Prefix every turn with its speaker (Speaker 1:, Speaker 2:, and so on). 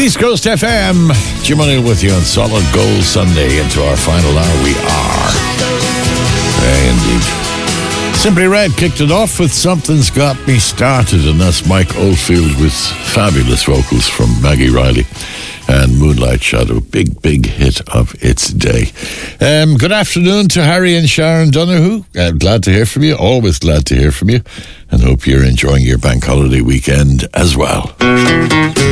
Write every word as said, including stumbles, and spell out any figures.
Speaker 1: East Coast F M, Jim O'Neill with you on Solid Gold Sunday. Into our final hour we are. Hey, indeed. Simply Red kicked it off with Something's Got Me Started, and that's Mike Oldfield with fabulous vocals from Maggie Riley and Moonlight Shadow. Big, big hit of its day. Um, good afternoon to Harry and Sharon Donoghue. Uh, glad to hear from you. Always glad to hear from you. And hope you're enjoying your bank holiday weekend as well.